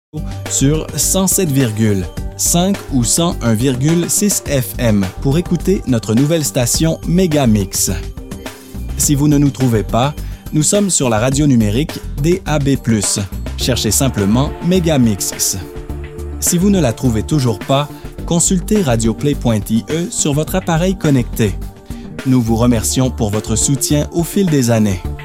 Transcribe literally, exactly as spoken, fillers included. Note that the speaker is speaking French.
sur cent sept virgule cinq ou cent un virgule six F M pour écouter notre nouvelle station Megamix. Si vous ne nous trouvez pas, nous sommes sur la radio numérique D A B plus. Cherchez simplement Megamix. Si vous ne la trouvez toujours pas, consultez radioplay point I E sur votre appareil connecté. Nous vous remercions pour votre soutien au fil des années.